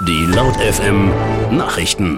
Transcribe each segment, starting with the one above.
Die Laut FM Nachrichten.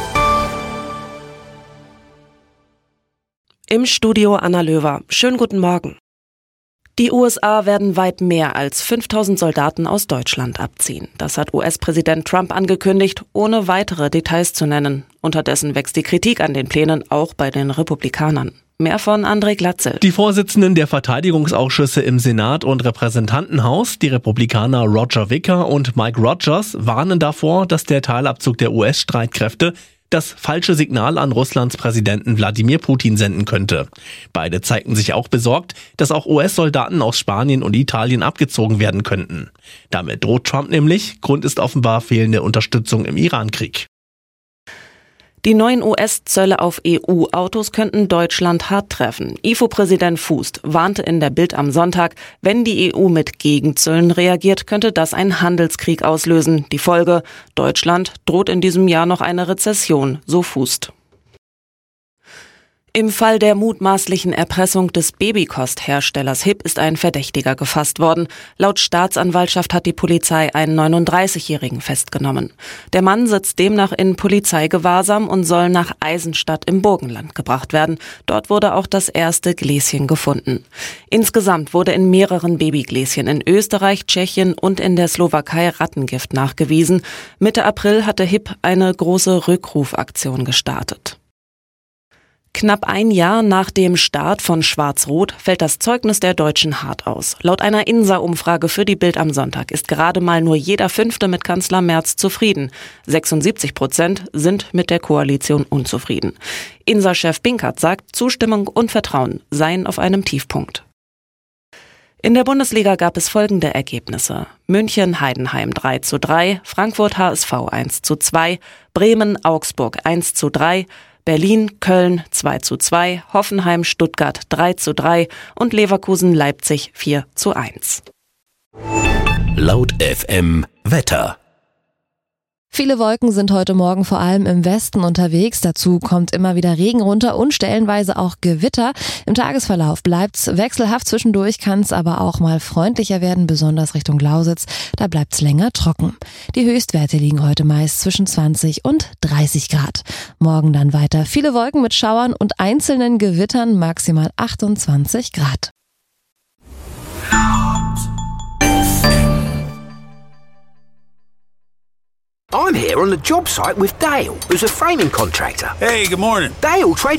Im Studio Anna Löwer. Schönen guten Morgen. Die USA werden weit mehr als 5000 Soldaten aus Deutschland abziehen. Das hat US-Präsident Trump angekündigt, ohne weitere Details zu nennen. Unterdessen wächst die Kritik an den Plänen auch bei den Republikanern. Mehr von André Glatzel. Die Vorsitzenden der Verteidigungsausschüsse im Senat und Repräsentantenhaus, die Republikaner Roger Wicker und Mike Rogers, warnen davor, dass der Teilabzug der US-Streitkräfte das falsche Signal an Russlands Präsidenten Wladimir Putin senden könnte. Beide zeigten sich auch besorgt, dass auch US-Soldaten aus Spanien und Italien abgezogen werden könnten. Damit droht Trump nämlich. Grund ist offenbar fehlende Unterstützung im Iran-Krieg. Die neuen US-Zölle auf EU-Autos könnten Deutschland hart treffen. IFO-Präsident Fußt warnte in der Bild am Sonntag, wenn die EU mit Gegenzöllen reagiert, könnte das einen Handelskrieg auslösen. Die Folge: Deutschland droht in diesem Jahr noch eine Rezession, so Fußt. Im Fall der mutmaßlichen Erpressung des Babykostherstellers HIP ist ein Verdächtiger gefasst worden. Laut Staatsanwaltschaft hat die Polizei einen 39-Jährigen festgenommen. Der Mann sitzt demnach in Polizeigewahrsam und soll nach Eisenstadt im Burgenland gebracht werden. Dort wurde auch das erste Gläschen gefunden. Insgesamt wurde in mehreren Babygläschen in Österreich, Tschechien und in der Slowakei Rattengift nachgewiesen. Mitte April hatte HIP eine große Rückrufaktion gestartet. Knapp ein Jahr nach dem Start von Schwarz-Rot fällt das Zeugnis der Deutschen hart aus. Laut einer INSA-Umfrage für die Bild am Sonntag ist gerade mal nur jeder Fünfte mit Kanzler Merz zufrieden. 76% sind mit der Koalition unzufrieden. INSA-Chef Binkert sagt, Zustimmung und Vertrauen seien auf einem Tiefpunkt. In der Bundesliga gab es folgende Ergebnisse: München-Heidenheim 3:3, Frankfurt-HSV 1:2, Bremen-Augsburg 1:3, Berlin-Köln 2:2, Hoffenheim-Stuttgart 3:3 und Leverkusen-Leipzig 4:1. Laut FM Wetter. Viele Wolken sind heute Morgen vor allem im Westen unterwegs. Dazu kommt immer wieder Regen runter und stellenweise auch Gewitter. Im Tagesverlauf bleibt's wechselhaft, zwischendurch kann's aber auch mal freundlicher werden, besonders Richtung Lausitz. Da bleibt's länger trocken. Die Höchstwerte liegen heute meist zwischen 20 und 30 Grad. Morgen dann weiter viele Wolken mit Schauern und einzelnen Gewittern, maximal 28 Grad. I'm here on the job site with Dale, who's a framing contractor. Hey, good morning. Dale trades